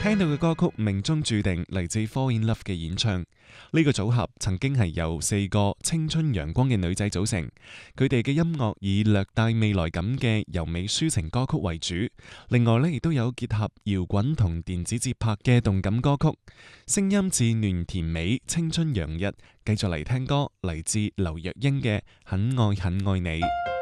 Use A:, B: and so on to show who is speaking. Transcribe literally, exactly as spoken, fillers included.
A: 聽到嘅歌曲《命中注定》嚟自 Fall in Love 嘅演唱。呢個組合曾經係由四個青春陽光嘅女仔組成，佢哋嘅音樂以略帶未來感嘅柔美抒情歌曲為主，另外呢亦都有結合搖滾同電子節拍嘅動感歌曲，聲音自嫩甜美，青春洋溢。繼續嚟聽歌，嚟自劉若英嘅《很愛很愛你》。